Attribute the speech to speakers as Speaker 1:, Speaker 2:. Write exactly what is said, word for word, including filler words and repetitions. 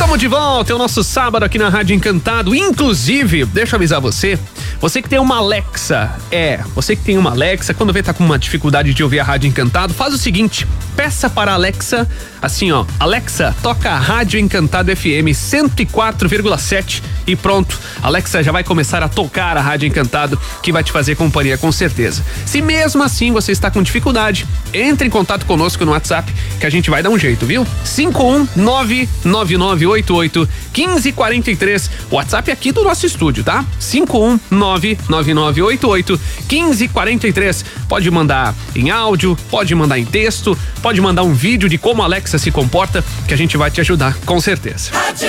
Speaker 1: Tamo de volta, é o nosso sábado aqui na Rádio Encantado. Inclusive, deixa eu avisar você, você que tem uma Alexa, é, você que tem uma Alexa, quando vê tá com uma dificuldade de ouvir a Rádio Encantado, faz o seguinte, peça para a Alexa, assim ó, Alexa, toca a Rádio Encantado F M cento e quatro vírgula sete e pronto, Alexa já vai começar a tocar a Rádio Encantado, que vai te fazer companhia com certeza. Se mesmo assim você está com dificuldade, entre em contato conosco no WhatsApp, que a gente vai dar um jeito, viu? cinco um nove nove nove oito oito um cinco quatro três, WhatsApp aqui do nosso estúdio, tá? cinco um nove nove nove oito oito um cinco quatro três. Pode mandar em áudio, pode mandar em texto, pode mandar um vídeo de como a Alexa se comporta, que a gente vai te ajudar, com certeza.
Speaker 2: Rádio